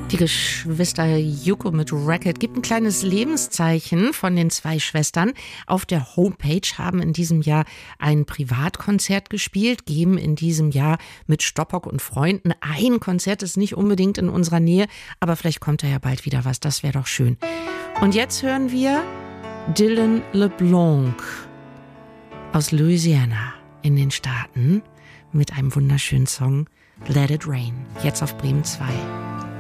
Die Geschwister Yuko mit Racket gibt ein kleines Lebenszeichen von den zwei Schwestern. Auf der Homepage haben in diesem Jahr ein Privatkonzert gespielt, geben in diesem Jahr mit Stoppock und Freunden ein Konzert, ist nicht unbedingt in unserer Nähe, aber vielleicht kommt da ja bald wieder was, das wäre doch schön. Und jetzt hören wir Dylan LeBlanc aus Louisiana in den Staaten mit einem wunderschönen Song Let It Rain, jetzt auf Bremen 2.